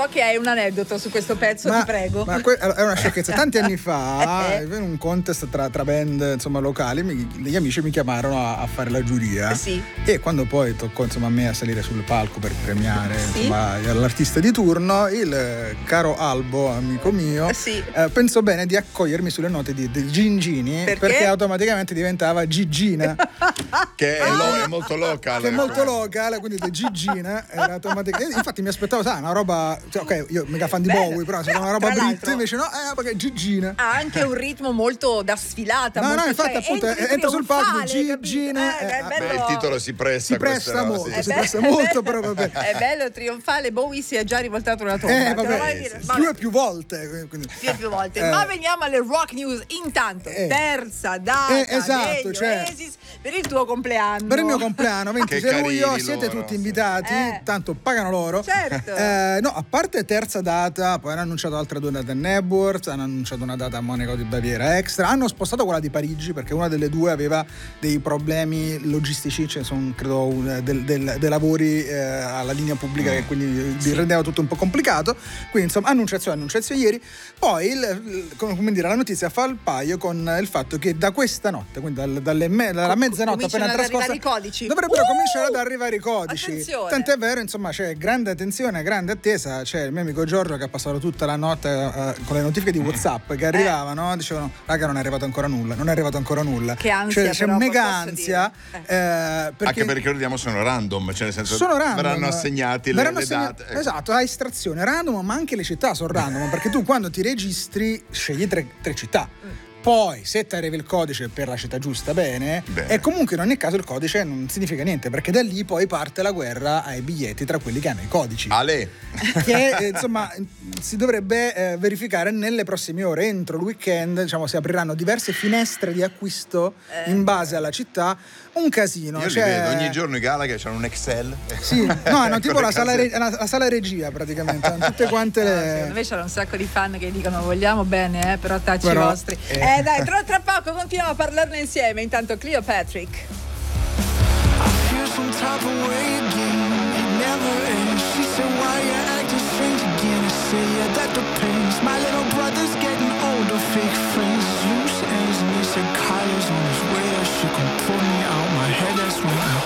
So che hai un aneddoto su questo pezzo, ti prego. Ma è una sciocchezza. Tanti anni fa, in un contest tra band, insomma, locali, gli amici mi chiamarono a fare la giuria. Sì. E quando poi toccò, insomma, a me a salire sul palco per premiare, insomma, l'artista di turno, il caro Albo, amico mio, pensò bene di accogliermi sulle note di Gingini, perché automaticamente diventava Gigina. Che è molto locale. Che è molto locale, quindi Gigina era automaticamente. Infatti mi aspettavo, sai, una roba, cioè, ok, io mega fan di Bowie, però se una roba Brit, invece no, perché Gigina. Ha anche un ritmo molto da sfilata. No, infatti, appunto, entro sul palco Gigina. Il titolo si presta molto, si presta molto, però vabbè. È bello, trionfale. Bowie si è già rivoltato una tomba. Più e più volte. Quindi. Più volte. Ma veniamo alle rock news. Intanto, terza data esatto, degli per il tuo compleanno. Per il mio compleanno, 26 luglio, siete tutti invitati, tanto pagano loro. Certo. No, a parte terza data, poi hanno annunciato altre 2 date a Nebworth, hanno annunciato una data a Monaco di Baviera Extra, hanno spostato quella di Parigi perché una delle due aveva dei problemi logistici, cioè sono credo dei lavori alla linea pubblica che quindi rendeva tutto un po' complicato, quindi insomma annunciazione ieri. Poi come dire, la notizia fa il paio con il fatto che da questa notte, quindi dalla mezzanotte appena trascorsa, dovrebbero cominciare ad arrivare i codici. Attenzione. Tant'è vero, insomma, c'è grande attenzione, grande attesa. C'è il mio amico Giorgio che ha passato tutta la notte con le notifiche di WhatsApp che arrivavano, dicevano raga non è arrivato ancora nulla. Che ansia, c'è mega ansia, anche perché ricordiamo sono random, cioè nel senso verranno assegnati le date. Esatto, a estrazione random, ma anche le città sono random, perché tu quando ti registri scegli tre città. Poi se ti arriva il codice per la città giusta, bene. E comunque in ogni caso il codice non significa niente, perché da lì poi parte la guerra ai biglietti tra quelli che hanno i codici. Che insomma si dovrebbe verificare nelle prossime ore. Entro il weekend, diciamo, si apriranno diverse finestre di acquisto in base alla città. Un casino. Io li vedo ogni giorno i Gala che hanno un Excel. Sì, no, hanno tipo la sala regia praticamente, hanno tutte quante le. Secondo me c'era un sacco di fan che dicono vogliamo bene, però tacci i vostri. Dai, tra poco continuiamo a parlarne insieme. Intanto Cleo Patrick. My little brother's getting older, fake friends, loose ends, and he said Kyler's on his way. She can pull me out my head, that's when I